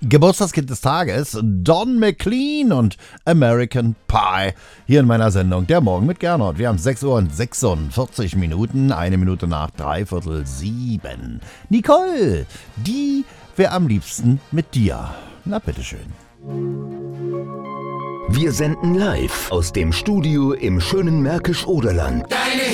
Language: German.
Geburtstagskind des Tages, Don McLean und American Pie. Hier in meiner Sendung Der Morgen mit Gernot. Wir haben 6 Uhr und 46 Minuten, 1 Minute nach 6:45. Nicole, die wäre am liebsten mit dir. Na, bitteschön. Wir senden live aus dem Studio im schönen Märkisch-Oderland. Deine